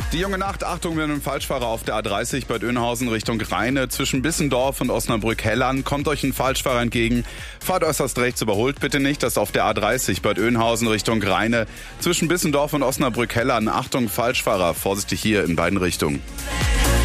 Die junge Nacht, Achtung, wenn ein Falschfahrer auf der A30 Bad Oeynhausen Richtung Rheine zwischen Bissendorf und Osnabrück-Hellern kommt euch ein Falschfahrer entgegen. Fahrt äußerst rechts, überholt bitte nicht, das auf der A30 Bad Oeynhausen Richtung Rheine zwischen Bissendorf und Osnabrück-Hellern. Achtung, Falschfahrer, vorsichtig hier in beiden Richtungen.